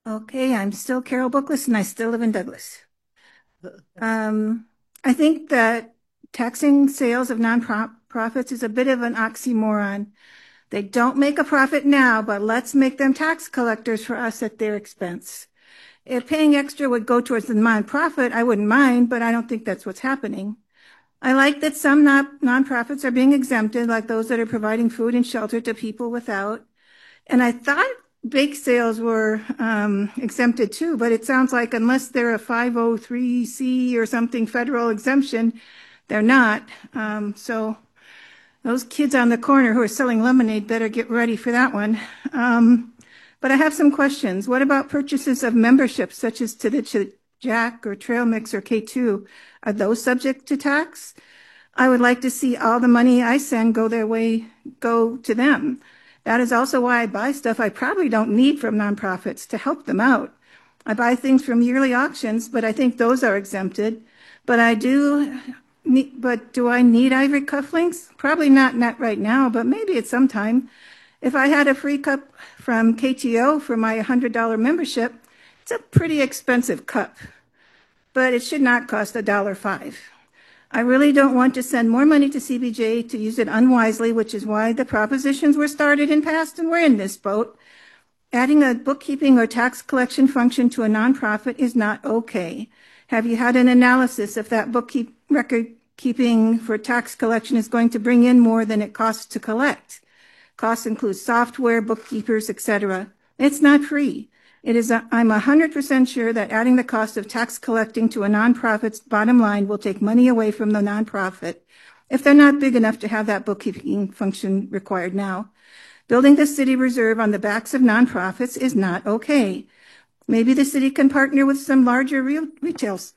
Okay, I'm still Carol Bookless and I still live in Douglas. Um, I think that taxing sales of nonprofits is a bit of an oxymoron. They don't make a profit now, but let's make them tax collectors for us at their expense. If paying extra would go towards the nonprofit, I wouldn't mind, but I don't think that's what's happening. I like that some nonprofits are being exempted, like those that are providing food and shelter to people without. And I thought bake sales were exempted too, but it sounds like unless they're a 503C or something federal exemption, they're not. So those kids on the corner who are selling lemonade better get ready for that one. But I have some questions. What about purchases of memberships such as to the Jack or Trail Mix or K2? Are those subject to tax? I would like to see all the money I send go their way, go to them. That is also why I buy stuff I probably don't need from nonprofits to help them out. I buy things from yearly auctions, but I think those are exempted. But do I need ivory cufflinks? Probably not right now, but maybe at some time. If I had a free cup from KTO for my $100 membership, it's a pretty expensive cup, but it should not cost $1.05. I really don't want to send more money to CBJ to use it unwisely, which is why the propositions were started and passed and we're in this boat. Adding a bookkeeping or tax collection function to a nonprofit is not okay. Have you had an analysis if that record keeping for tax collection is going to bring in more than it costs to collect? Costs include software, bookkeepers, etc. It's not free. I'm 100% sure that adding the cost of tax collecting to a nonprofit's bottom line will take money away from the nonprofit if they're not big enough to have that bookkeeping function required now. Building the city reserve on the backs of nonprofits is not okay. Maybe the city can partner with some larger retail.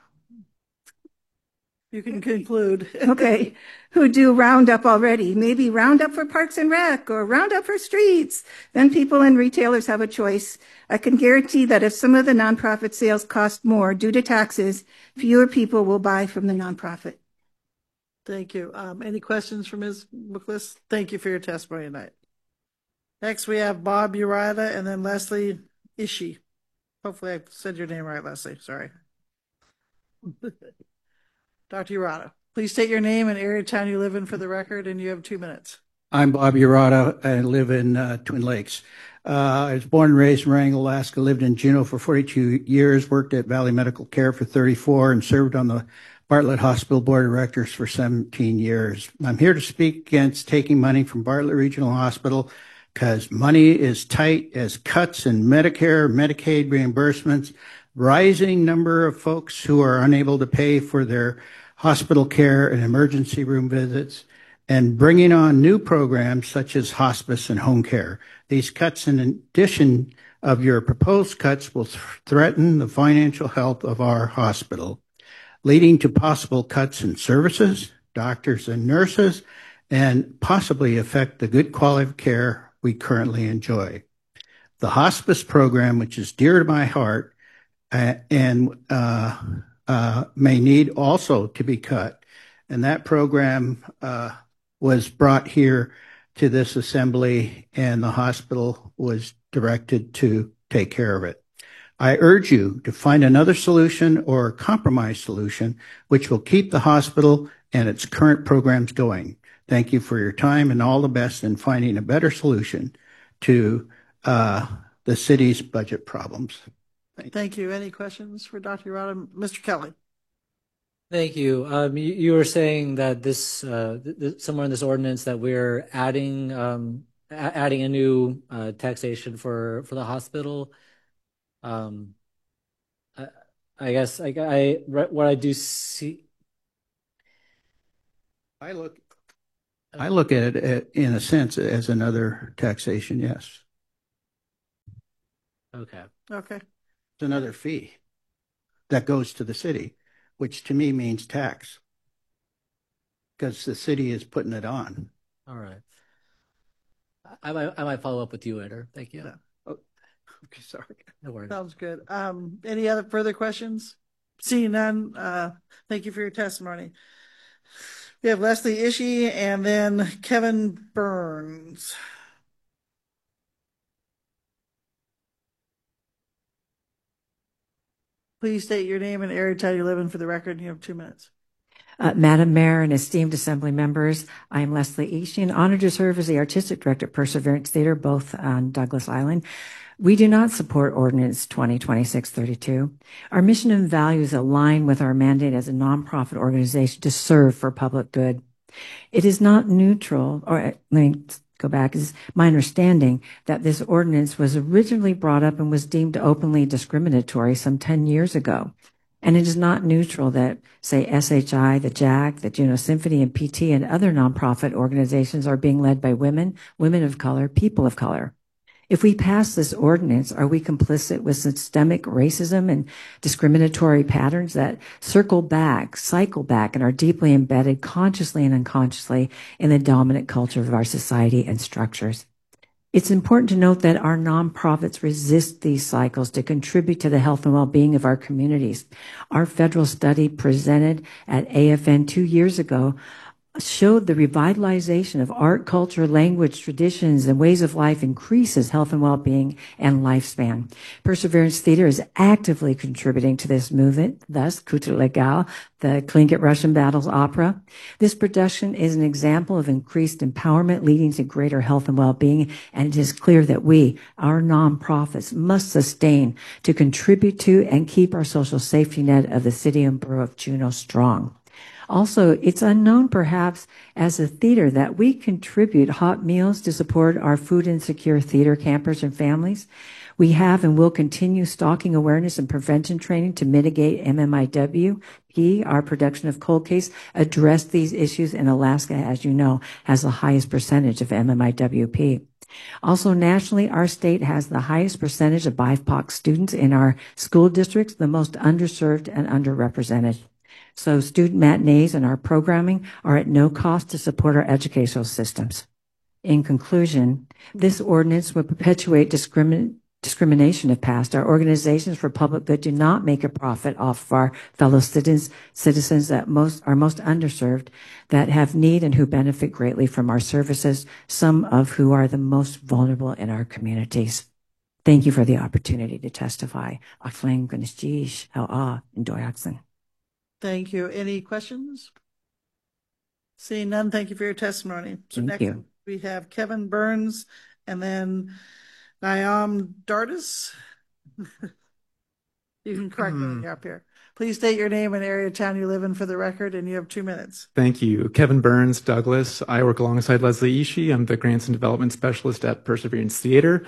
You can conclude. Okay, who do Roundup already. Maybe Roundup for Parks and Rec or Roundup for streets. Then people and retailers have a choice. I can guarantee that if some of the nonprofit sales cost more due to taxes, fewer people will buy from the nonprofit. Thank you. Any questions for Ms. Bookless? Thank you for your testimony tonight. Next, we have Bob Urata and then Leslie Ishii. Hopefully I said your name right, Leslie. Sorry. Dr. Urata, please state your name and area of town you live in for the record, and you have 2 minutes. I'm Bob Urata. I live in Twin Lakes. I was born and raised in Wrangell, Alaska, lived in Juneau for 42 years, worked at Valley Medical Care for 34, and served on the Bartlett Hospital Board of Directors for 17 years. I'm here to speak against taking money from Bartlett Regional Hospital because money is tight as cuts in Medicare, Medicaid reimbursements, rising number of folks who are unable to pay for their hospital care and emergency room visits, and bringing on new programs such as hospice and home care. These cuts, in addition of your proposed cuts, will threaten the financial health of our hospital, leading to possible cuts in services, doctors and nurses, and possibly affect the good quality of care we currently enjoy. The hospice program, which is dear to my heart, and may need also to be cut. And that program was brought here to this assembly, and the hospital was directed to take care of it. I urge you to find another solution or a compromise solution which will keep the hospital and its current programs going. Thank you for your time and all the best in finding a better solution to the city's budget problems. Thank you. Any questions for Dr. Urata? Mr. Kelly. Thank you. You were saying that this somewhere in this ordinance that we're adding a new taxation for the hospital. I guess what I do see. I look at it in a sense as another taxation. Yes. Okay. Okay. It's another fee that goes to the city, which to me means tax because the city is putting it on. All right. I might follow up with you later. Thank you. Yeah. Oh, okay, sorry. No worries. Sounds good. Any other further questions? Seeing none, thank you for your testimony. We have Leslie Ishii and then Kevin Burns. Please state your name and area town you live in for the record. You have 2 minutes. Madam Mayor and esteemed Assembly members, I am Leslie Ishii and honored to serve as the Artistic Director at Perseverance Theater, both on Douglas Island. We do not support Ordinance 2026-32. Our mission and values align with our mandate as a nonprofit organization to serve for public good. It is not neutral, or let me go back, it's my understanding that this ordinance was originally brought up and was deemed openly discriminatory some 10 years ago. And it is not neutral that, say, SHI, the JAC, the Juneau Symphony, and PT, and other nonprofit organizations are being led by women, women of color, people of color. If we pass this ordinance, are we complicit with systemic racism and discriminatory patterns that cycle back, and are deeply embedded consciously and unconsciously in the dominant culture of our society and structures? It's important to note that our nonprofits resist these cycles to contribute to the health and well-being of our communities. Our federal study presented at AFN 2 years ago showed the revitalization of art, culture, language, traditions, and ways of life increases health and well-being and lifespan. Perseverance Theater is actively contributing to this movement, thus Culture Legale, the Tlingit Russian Battles opera. This production is an example of increased empowerment leading to greater health and well-being, and it is clear that we, our nonprofits, must sustain to contribute to and keep our social safety net of the city and borough of Juneau strong. Also, it's unknown perhaps as a theater that we contribute hot meals to support our food insecure theater campers and families. We have and will continue stalking awareness and prevention training to mitigate MMIWP. Our production of Cold Case addressed these issues, and Alaska, as you know, has the highest percentage of MMIWP. Also, nationally, our state has the highest percentage of BIPOC students in our school districts, the most underserved and underrepresented. So student matinees and our programming are at no cost to support our educational systems. In conclusion, this ordinance will perpetuate discrimination if passed. Our organizations for public good do not make a profit off of our fellow citizens that are most underserved, that have need and who benefit greatly from our services, some of who are the most vulnerable in our communities. Thank you for the opportunity to testify. Thank you. Any questions? Seeing none, thank you for your testimony. So Thank next you. we have Kevin Burns and then Niam Dardis. You can correct me when you're up here. Please state your name and area of town you live in for the record, and you have 2 minutes. Thank you. Kevin Burns, Douglas. I work alongside Leslie Ishii. I'm the Grants and Development Specialist at Perseverance Theater.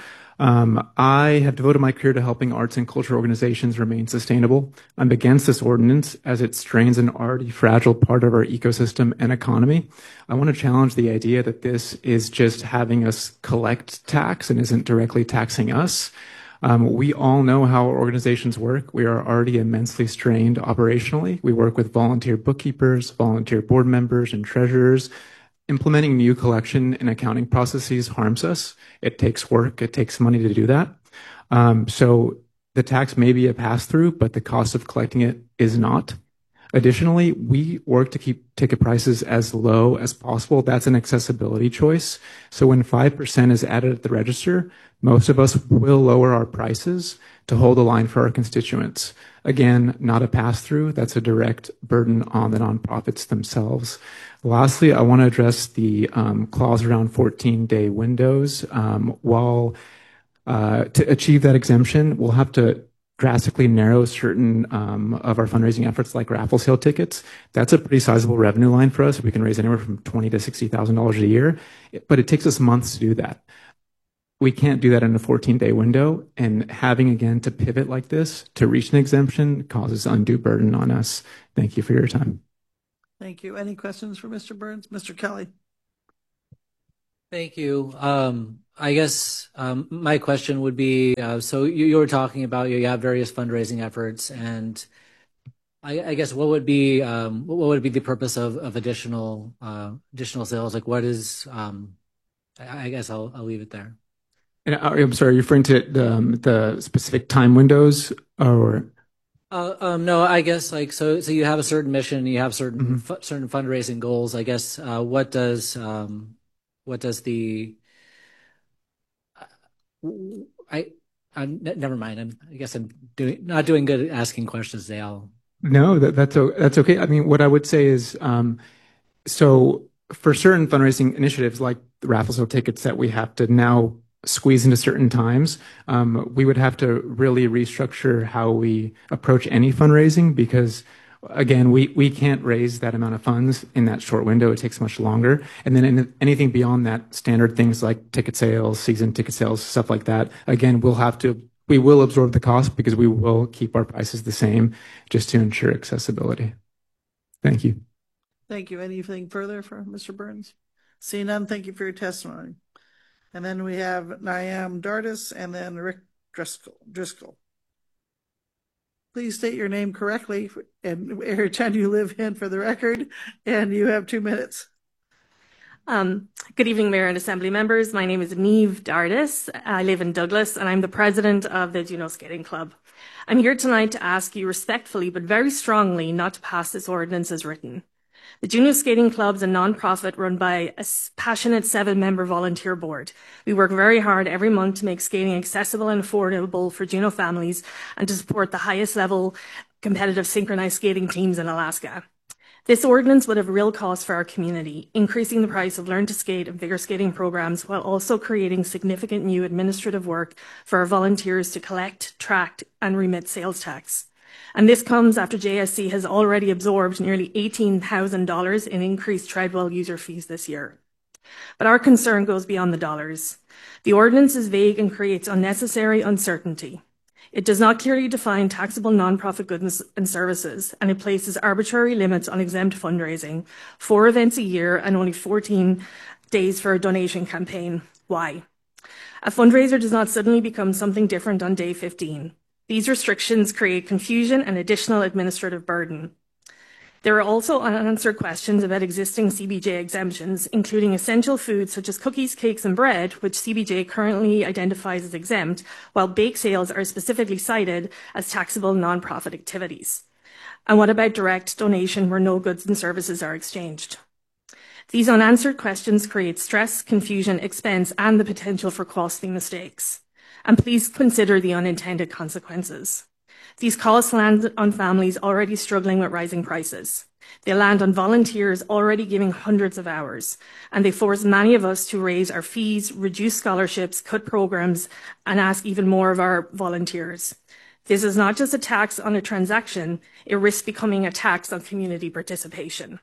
I have devoted my career to helping arts and culture organizations remain sustainable. I'm against this ordinance as it strains an already fragile part of our ecosystem and economy. I want to challenge the idea that this is just having us collect tax and isn't directly taxing us. We all know how our organizations work. We are already immensely strained operationally. We work with volunteer bookkeepers, volunteer board members, and treasurers. Implementing new collection and accounting processes harms us. It takes work. It takes money to do that. So the tax may be a pass-through, but the cost of collecting it is not. Additionally, we work to keep ticket prices as low as possible. That's an accessibility choice. So when 5% is added at the register, most of us will lower our prices to hold the line for our constituents. Again, not a pass-through. That's a direct burden on the nonprofits themselves. Lastly, I want to address the clause around 14-day windows. While to achieve that exemption, we'll have to drastically narrow certain of our fundraising efforts, like raffle sale tickets. That's a pretty sizable revenue line for us. We can raise anywhere from $20,000 to $60,000 a year, but it takes us months to do that. We can't do that in a 14-day window, and having, again, to pivot like this to reach an exemption causes undue burden on us. Thank you for your time. Thank you. Any questions for Mr. Burns? Mr. Kelly? Thank you. I guess my question would be, so you were talking about you have various fundraising efforts, and I guess what would be the purpose of additional sales? Like, what is? I guess I'll leave it there. And I'm sorry, you're referring to the specific time windows, or? No, I guess like so you have a certain mission, you have certain certain fundraising goals. I guess what does the never mind. I guess I'm not doing good at asking questions, Dale. No, that's okay. I mean, what I would say is, so for certain fundraising initiatives like the raffles or tickets that we have to now squeeze into certain times, we would have to really restructure how we approach any fundraising because again, we can't raise that amount of funds in that short window. It takes much longer. And then anything beyond that, standard things like ticket sales, season ticket sales, stuff like that, again, we will absorb the cost because we will keep our prices the same just to ensure accessibility. Thank you. Thank you. Anything further for Mr. Burns? Seeing none, thank you for your testimony. And then we have Niam Dardis and then Rick Driscoll. Please state your name correctly and area town you live in for the record, and you have 2 minutes. Good evening, Mayor and Assembly members. My name is Niamh Dardis. I live in Douglas, and I'm the president of the Juno Skating Club. I'm here tonight to ask you respectfully, but very strongly, not to pass this ordinance as written. The Juno Skating Club is a non-profit run by a passionate 7-member volunteer board. We work very hard every month to make skating accessible and affordable for Juno families and to support the highest level competitive synchronized skating teams in Alaska. This ordinance would have real cost for our community, increasing the price of Learn to Skate and figure skating programs while also creating significant new administrative work for our volunteers to collect, track, and remit sales tax. And this comes after JSC has already absorbed nearly $18,000 in increased Treadwell user fees this year. But our concern goes beyond the dollars. The ordinance is vague and creates unnecessary uncertainty. It does not clearly define taxable nonprofit goods and services, and it places arbitrary limits on exempt fundraising, 4 events a year and only 14 days for a donation campaign. Why? A fundraiser does not suddenly become something different on day 15. These restrictions create confusion and additional administrative burden. There are also unanswered questions about existing CBJ exemptions, including essential foods such as cookies, cakes, and bread, which CBJ currently identifies as exempt, while bake sales are specifically cited as taxable nonprofit activities. And what about direct donation where no goods and services are exchanged? These unanswered questions create stress, confusion, expense, and the potential for costly mistakes. And please consider the unintended consequences. These costs land on families already struggling with rising prices. They land on volunteers already giving hundreds of hours, and they force many of us to raise our fees, reduce scholarships, cut programs, and ask even more of our volunteers. This is not just a tax on a transaction, it risks becoming a tax on community participation.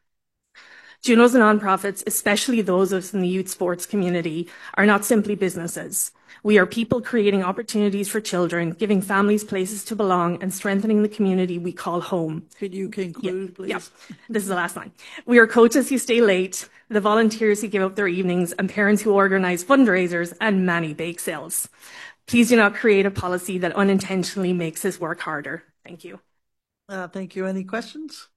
Juno's nonprofits, especially those in the youth sports community, are not simply businesses. We are people creating opportunities for children, giving families places to belong, and strengthening the community we call home. Could you conclude, please? Yeah, this is the last line. We are coaches who stay late, the volunteers who give up their evenings, and parents who organize fundraisers and many bake sales. Please do not create a policy that unintentionally makes this work harder. Thank you. Thank you. Any questions?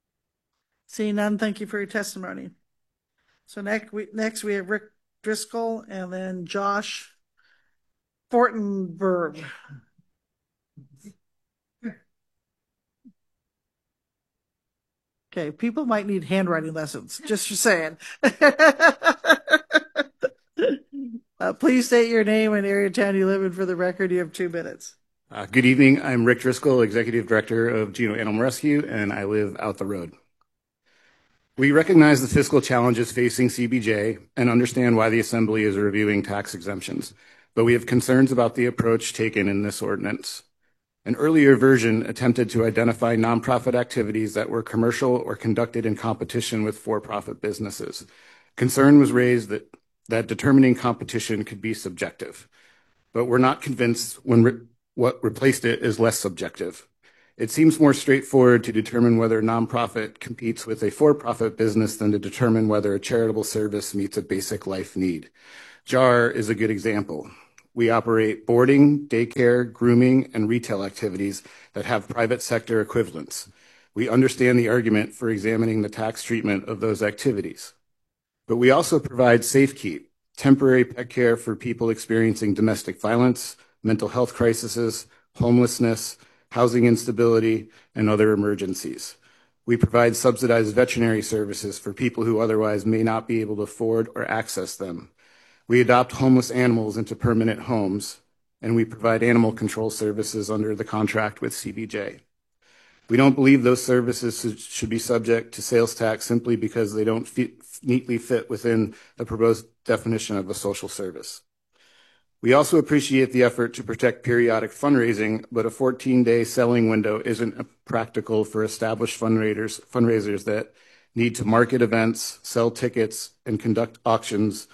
Seeing none, thank you for your testimony. So next we have Rick Driscoll and then Josh Fortenberg. Okay, people might need handwriting lessons, just for saying. Please state your name and area town you live in for the record. You have 2 minutes. Good evening. I'm Rick Driscoll, Executive Director of Juno Animal Rescue, and I live out the road. We recognize the fiscal challenges facing CBJ and understand why the Assembly is reviewing tax exemptions, but we have concerns about the approach taken in this ordinance. An earlier version attempted to identify nonprofit activities that were commercial or conducted in competition with for-profit businesses. Concern was raised that determining competition could be subjective, but we're not convinced what replaced it is less subjective. It seems more straightforward to determine whether a nonprofit competes with a for-profit business than to determine whether a charitable service meets a basic life need. JAR is a good example. We operate boarding, daycare, grooming, and retail activities that have private sector equivalents. We understand the argument for examining the tax treatment of those activities. But we also provide SafeKeep, temporary pet care for people experiencing domestic violence, mental health crises, homelessness, housing instability, and other emergencies. We provide subsidized veterinary services for people who otherwise may not be able to afford or access them. We adopt homeless animals into permanent homes, and we provide animal control services under the contract with CBJ. We don't believe those services should be subject to sales tax simply because they don't neatly fit within the proposed definition of a social service. We also appreciate the effort to protect periodic fundraising, but a 14-day selling window isn't practical for established fundraisers that need to market events, sell tickets, and conduct auctions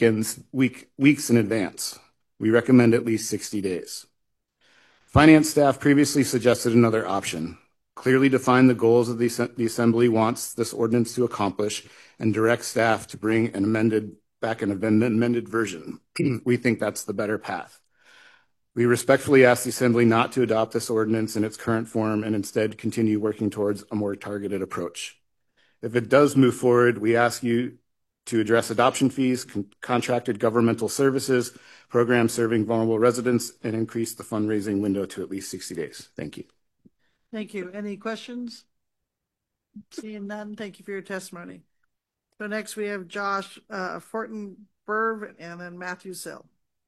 weeks in advance. We recommend at least 60 days. Finance staff previously suggested another option. Clearly define the goals of the Assembly wants this ordinance to accomplish and direct staff to bring an amended version. We think that's the better path. We respectfully ask the Assembly not to adopt this ordinance in its current form and instead continue working towards a more targeted approach. If it does move forward, we ask you to address adoption fees, contracted governmental services, programs serving vulnerable residents, and increase the fundraising window to at least 60 days. Thank you. Thank you. Any questions? Seeing none, thank you for your testimony. So next we have Josh Fortenberg and then Matthew Sill.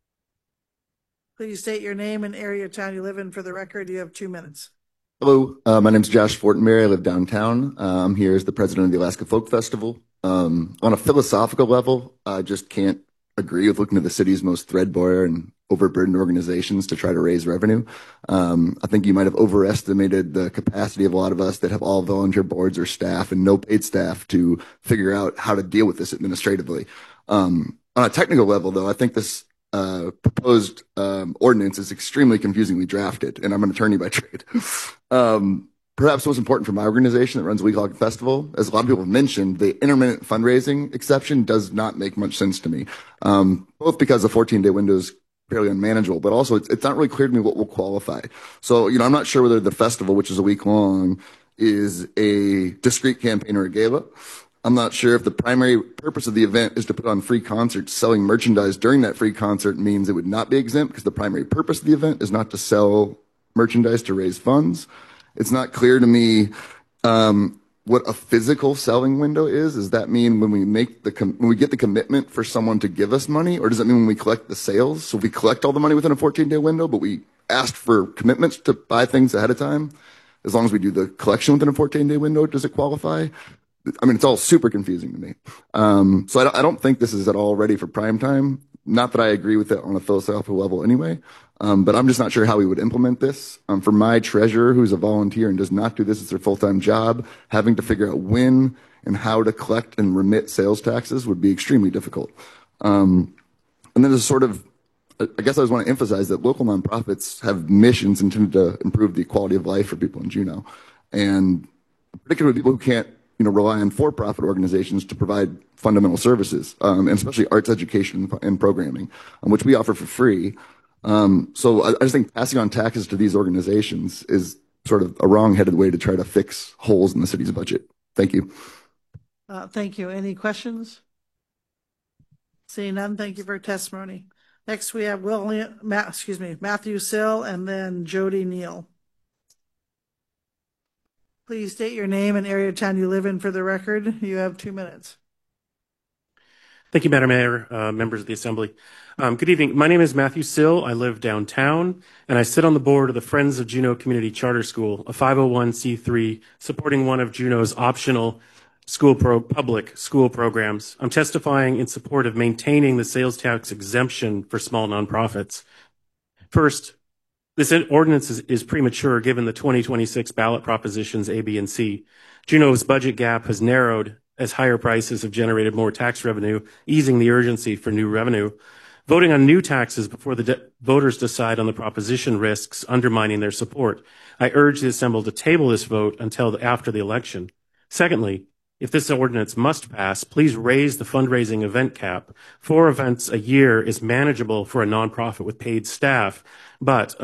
Please state your name and area of town you live in for the record. You have 2 minutes. Hello, my name is Josh Fortenberry. I live downtown. I'm here as the president of the Alaska Folk Festival. On a philosophical level, I just can't agree with looking at the city's most threadbare and overburdened organizations to try to raise revenue. I think you might have overestimated the capacity of a lot of us that have all volunteer boards or staff and no paid staff to figure out how to deal with this administratively. On a technical level, though, I think this proposed ordinance is extremely confusingly drafted, and I'm an attorney by trade. Perhaps what's important for my organization that runs Weehawken Festival, as a lot of people have mentioned, the intermittent fundraising exception does not make much sense to me, both because the 14-day window is fairly unmanageable, but also it's not really clear to me what will qualify. So, I'm not sure whether the festival, which is a week long, is a discrete campaign or a gala. I'm not sure if the primary purpose of the event is to put on free concerts. Selling merchandise during that free concert means it would not be exempt because the primary purpose of the event is not to sell merchandise to raise funds. It's not clear to me what a physical selling window is. Does that mean when we get the commitment for someone to give us money, or does it mean when we collect the sales? So we collect all the money within a 14-day window, but we asked for commitments to buy things ahead of time. As long as we do the collection within a 14-day window, does it qualify? I mean, it's all super confusing to me. So I don't think this is at all ready for prime time. Not that I agree with it on a philosophical level anyway, but I'm just not sure how we would implement this. For my treasurer, who's a volunteer and does not do this as their full-time job, having to figure out when and how to collect and remit sales taxes would be extremely difficult. And then there's sort of, I guess I just want to emphasize that local nonprofits have missions intended to improve the quality of life for people in Juneau, and particularly people who can't rely on for-profit organizations to provide fundamental services, and especially arts education and programming, which we offer for free. So I just think passing on taxes to these organizations is sort of a wrong-headed way to try to fix holes in the city's budget. Thank you. Thank you. Any questions? Seeing none, thank you for your testimony. Next, we have Matthew Sill and then Jody Neal. Please state your name and area of town you live in for the record. You have 2 minutes. Thank you, Madam Mayor, members of the Assembly. Good evening. My name is Matthew Sill. I live downtown, and I sit on the board of the Friends of Juneau Community Charter School, a 501c3 supporting one of Juneau's optional public school programs. I'm testifying in support of maintaining the sales tax exemption for small nonprofits. First, this ordinance is premature given the 2026 ballot propositions A, B, and C. Juneau's budget gap has narrowed as higher prices have generated more tax revenue, easing the urgency for new revenue. Voting on new taxes before the voters decide on the proposition risks undermining their support. I urge the Assembly to table this vote until after the election. Secondly, if this ordinance must pass, please raise the fundraising event cap. 4 events a year is manageable for a nonprofit with paid staff, but